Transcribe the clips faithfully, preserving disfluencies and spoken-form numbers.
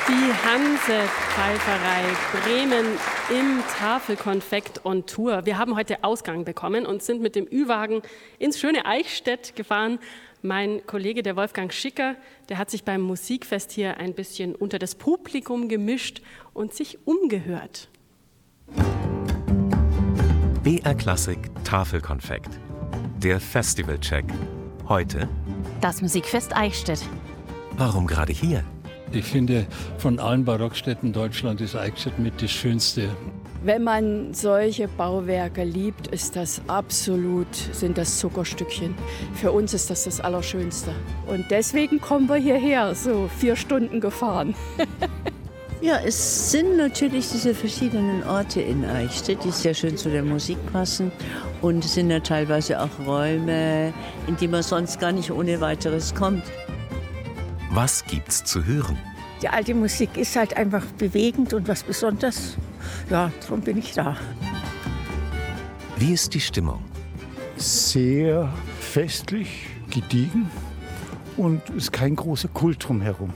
Die Hanse-Pfeiferei Bremen im Tafelkonfekt on Tour. Wir haben heute Ausgang bekommen und sind mit dem Ü-Wagen ins schöne Eichstätt gefahren. Mein Kollege, der Wolfgang Schicker, der hat sich beim Musikfest hier ein bisschen unter das Publikum gemischt und sich umgehört. B R Klassik Tafelkonfekt. Der Festivalcheck. Heute das Musikfest Eichstätt. Warum gerade hier? Ich finde, von allen Barockstädten Deutschland ist Eichstätt mit das Schönste. Wenn man solche Bauwerke liebt, ist das absolut, sind das Zuckerstückchen. Für uns ist das das Allerschönste. Und deswegen kommen wir hierher, so vier Stunden gefahren. Ja, es sind natürlich diese verschiedenen Orte in Eichstätt, die sehr schön zu der Musik passen. Und es sind ja teilweise auch Räume, in die man sonst gar nicht ohne weiteres kommt. Was gibt's zu hören? Die alte Musik ist halt einfach bewegend und was Besonderes. Ja, darum bin ich da. Wie ist die Stimmung? Sehr festlich, gediegen und es ist kein großer Kult drumherum.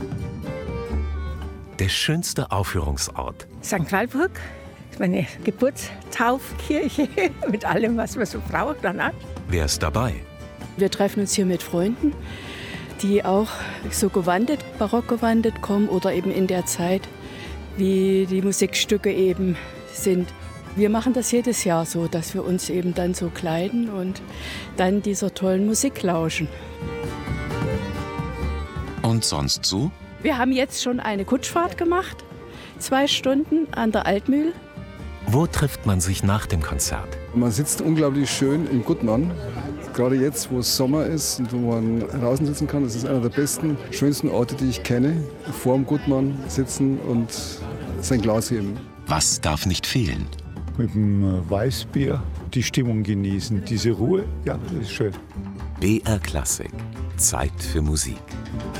Der schönste Aufführungsort. Sankt Walburg, meine Geburtstaufkirche mit allem, was man so braucht. Danach. Wer ist dabei? Wir treffen uns hier mit Freunden, die auch so gewandelt, barock gewandelt kommen oder eben in der Zeit, wie die Musikstücke eben sind. Wir machen das jedes Jahr so, dass wir uns eben dann so kleiden und dann dieser tollen Musik lauschen. Und sonst so? Wir haben jetzt schon eine Kutschfahrt gemacht, zwei Stunden an der Altmühl. Wo trifft man sich nach dem Konzert? Man sitzt unglaublich schön im Gutmann. Gerade jetzt, wo es Sommer ist und wo man draußen sitzen kann, das ist einer der besten, schönsten Orte, die ich kenne. Vor dem Gutmann sitzen und sein Glas heben. Was darf nicht fehlen? Mit dem Weißbier die Stimmung genießen, diese Ruhe, ja, das ist schön. B R Klassik. Zeit für Musik.